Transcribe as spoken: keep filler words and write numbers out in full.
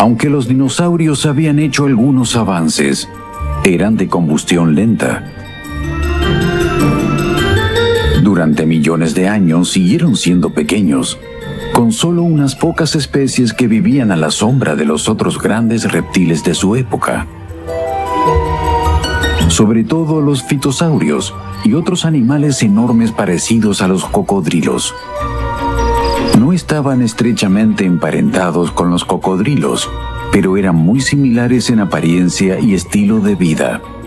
Aunque los dinosaurios habían hecho algunos avances, eran de combustión lenta. Durante millones de años siguieron siendo pequeños, con solo unas pocas especies que vivían a la sombra de los otros grandes reptiles de su época. Sobre todo los fitosaurios y otros animales enormes parecidos a los cocodrilos. No estaban estrechamente emparentados con los cocodrilos, pero eran muy similares en apariencia y estilo de vida.